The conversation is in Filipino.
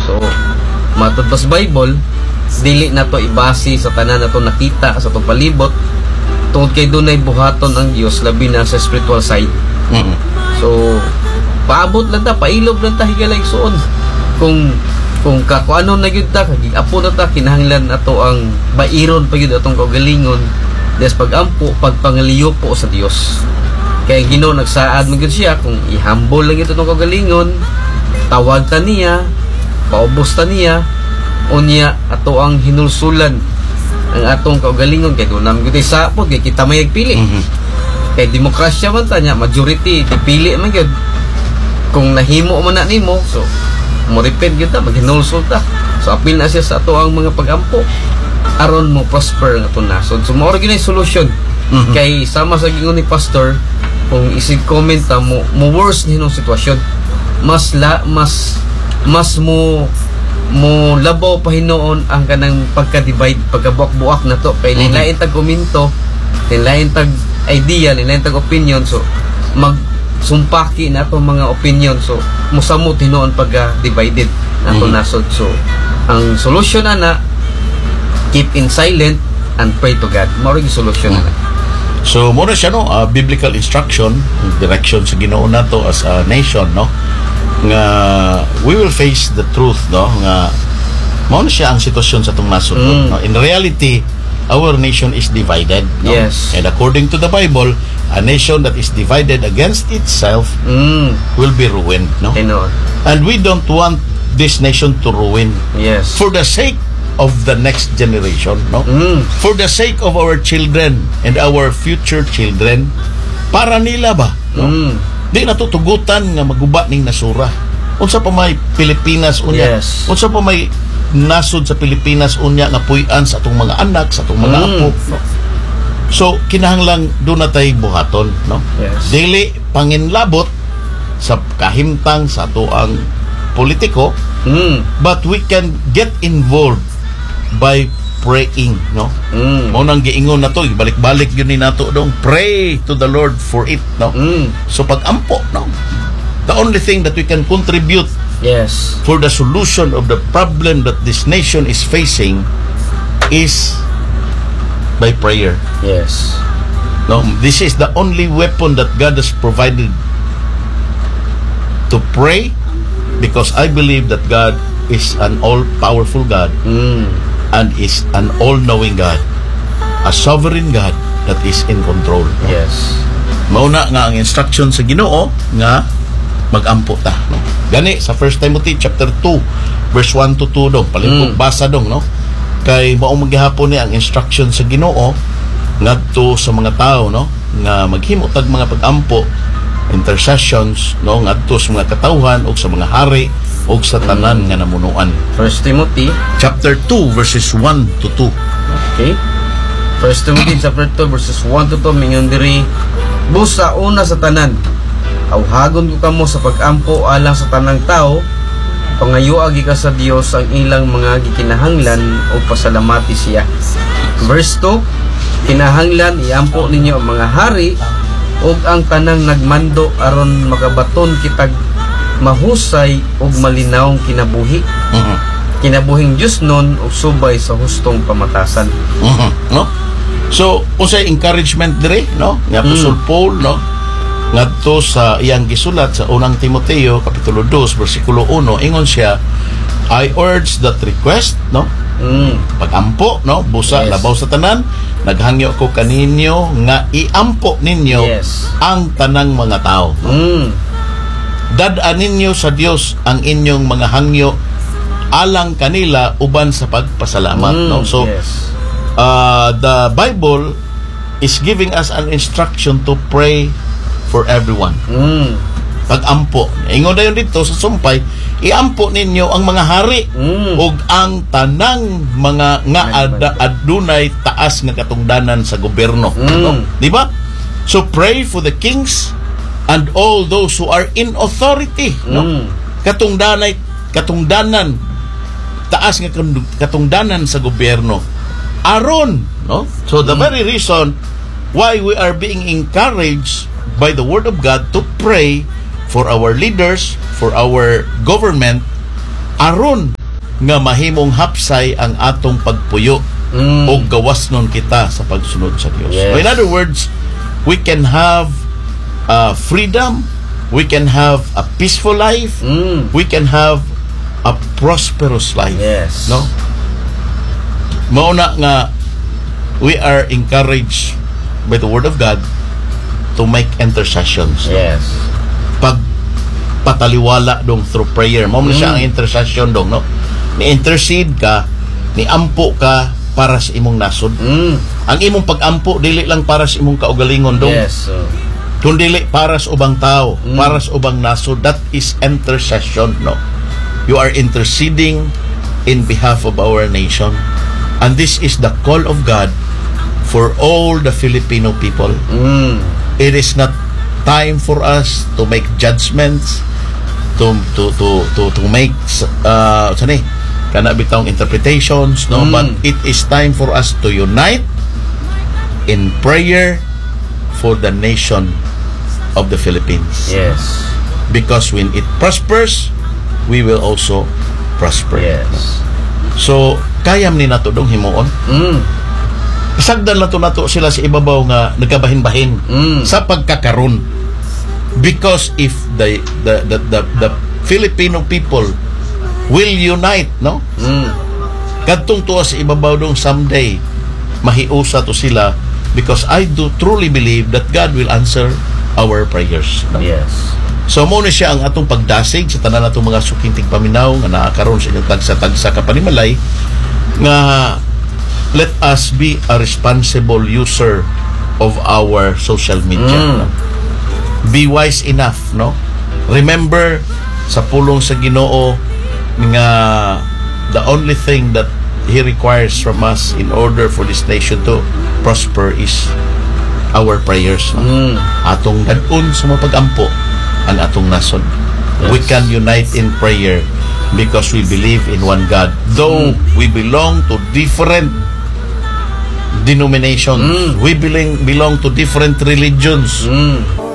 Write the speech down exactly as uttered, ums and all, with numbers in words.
So matod pa sa Bible, dili na to ibasi sa tanan na to nakita sa tong palibot, tungod kay dunay buhaton ang Dios labi na sa spiritual side. Mm-hmm. So paabot lang ta, pailob lang ta higalay suon. Kung kung kako ano na gyud ta, kag apo na ta, kinahanglan ato ang bairon pa gyud atong kaugalingon des pagampo, pagpangaliyo po sa Dios. Kaya Ginoo nagsaad man gyud siya kung i-humble lang ito atong kaugalingon, tawag ta niya, paubos ta niya, unya ato ang hinulsulan ang atong kaugalingon kay dunam gyud sa pod kay kita may pili. Mm-hmm. Kay demokrasya man ta nya, majority dipili man gyud. Kung nahimo man na nimo, so mo repent gyud ta, maghinulsul ta. So apil na siya sa ato ang mga pagampo aron mo prosper ang atong nasod. So mao ra gyud ay solution. Mm-hmm. Kay sama sa gingon ni pastor, kung isig comment ta mo, mo worse ni hinong sitwasyon, mas la mas mas mo mo labaw pa hinoon ang kanang pagka-divide, pagkabuak-buak na to. Kay mm-hmm. lain tag komento, lain tag idea, lain tag opinion. So mag sumpaki na to mga opinion. So musamot hinoon pagka-divided na to mm-hmm. nasod. So ang solusyon ana, keep in silent and pray to God. Mao ring solution mm-hmm. ana. So muna siya no, uh, biblical instruction, direction sa Ginoo nato as a nation, no, nga we will face the truth, no, nga mao na siya ang sitwasyon sa tong nasod. Mm. No? In reality, our nation is divided, no? Yes. And according to the Bible, a nation that is divided against itself mm. will be ruined, no? And we don't want this nation to ruin. Yes. For the sake of the next generation, no? Mm. For the sake of our children and our future children, para nila ba, no? Mm. Di natutugutan nga maguba ning nasura. Unsa pa may Pilipinas unya? Yes. Unsa pa may nasod sa Pilipinas unya nga puy-an sa atong mga anak, sa atong mga mm. apo, no? So kinahanglan do na tay buhaton, no? Yes. Dili panginlabot sa kahimtang sa ato ang politiko, mm. but we can get involved by praying, no? Mm. Mao nang giingon na to, balik-balik yun ni nato dong, pray to the Lord for it, no? Mm. So pag-ampo, no? The only thing that we can contribute yes for the solution of the problem that this nation is facing is by prayer. Yes. No, this is the only weapon that God has provided, to pray, because I believe that God is an all-powerful God. Mm. And is an all-knowing God, a sovereign God that is in control. No? Yes. Mauna nga ang instruction sa Ginoo nga mag-ampo ta, no? Gani sa First Timothy chapter two verse one to two dong, palihog mm. basa dong, no? Kay mao maghihapon ni ang instruction sa Ginoo ngadto sa mga tao, no, nga maghimo tag mga pag-ampo, intercessions, no, ngadto sa mga katawhan o sa mga hari o sa tanan mm. nga namunuan. First Timothy chapter two verses one to two. Okay. First Timothy chapter two verses one to two mingon diri, busa una sa tanan, awhagon ko kamo sa pag-ampo alang sa tanang tao, pangayuagi ka sa Dios ang ilang mga gikinahanglan o pasalamati siya. Verse two, kinahanglan iampo ninyo ang mga hari ug ang tanang nagmando aron makabaton kitag mahusay ug malinawng kinabuhi. Uh-huh. Kinabuhing Diyos nun ug subay sa hustong pamatasan. Uh-huh. No? So, unsay encouragement dire, no? Nga Apostol mm. Paul, no? Ngadto sa iyang gisulat sa unang Timoteo kapitulo two bersikulo one, ingon siya, I urge that request, no? Mm. Pag-ampo, no? Busa yes. labaw sa tanan, naghangyo ko kaninyo nga iampo ninyo yes. ang tanang mga tao. No? Mm. Dadaan ninyo sa Dios ang inyong mga hangyo alang kanila uban sa pagpasalamat. Mm, no? So, yes. uh, the Bible is giving us an instruction to pray for everyone. Mm. Pag-ampo. Ingon dayon dito sa sumpay, iampo ninyo ang mga hari mm. ug ang tanang mga nga ada, adunay taas nga katungdanan sa gobyerno. Mm. No? Di ba? So, pray for the kings and all those who are in authority, no? Mm. Katungdanay katungdanan taas nga katungdanan sa gobyerno. Aron, no? So the mm. very reason why we are being encouraged by the word of God to pray for our leaders, for our government, aron nga mahimong hapsay ang atong pagpuyo Mm. o gawas nun kita sa pagsunod sa Dios. Yes. So in other words, we can have uh, freedom, we can have a peaceful life, Mm. we can have a prosperous life. Yes. No? Mauna nga we are encouraged by the Word of God to make intercessions. Yes. Pag pataliwala dong through prayer. Mo mm. siya ang intercession dong, no? Ni-intercede ka, ni-ampo ka para sa imong nasod. Mm. Ang imong pag-ampo dili lang para sa imong kaugalingon dong. Yes. So, Kundi para sa ubang tao, Mm. para sa ubang nasod. That is intercession, no? You are interceding in behalf of our nation. And this is the call of God for all the Filipino people. mm. It is not time for us to make judgments, to to to to to make uh sani kana bitong interpretations, no? Mm. But it is time for us to unite in prayer for the nation of the Philippines. Yes. Because when it prospers, we will also prosper. Yes. So kayam ni nato dong himuon. Mm. Sagdan lang to nato sila sa ibabaw nga nagkabahin-bahin Mm. sa pagkakaron. Because if the the the the, the Filipino people will unite, no? Mm. Kadtong tuwa sa ibabaw dong someday mahiusa to sila, because I do truly believe that God will answer our prayers. No? Yes. So mo na siya ang atong pagdasig sa tanan natong mga suking tigpaminaw nga nakakaroon sa inyong tagsa-tagsa ka panimalay nga let us be a responsible user of our social media. Mm. No? Be wise enough, no? Remember sa pulong sa Ginoo nga the only thing that He requires from us in order for this nation to prosper is our prayers. No? Mm. Atong dadun sa mga pag-ampo ang atong nasod. Yes. We can unite in prayer because we believe in one God. Though Mm. we belong to different denominations, Mm. we belong belong to different religions. Mm.